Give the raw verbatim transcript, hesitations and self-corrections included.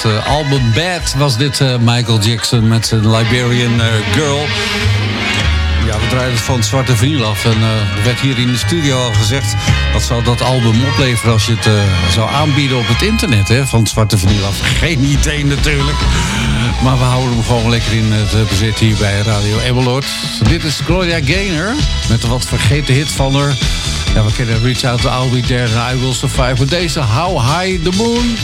het uh, album Bad was dit uh, Michael Jackson met zijn Liberian uh, Girl. Ja, we draaiden het van het zwarte vinyl af. En uh, er werd hier in de studio al gezegd... wat zou dat album opleveren als je het uh, zou aanbieden op het internet, hè? Van het zwarte vinyl af. Geen idee natuurlijk. Maar we houden hem gewoon lekker in het bezit hier bij Radio Emmeloord. Dit is Gloria Gaynor met een wat vergeten hit van haar. Ja, we kennen Reach Out to I'll Be There and I Will Survive. Met deze How High the Moon.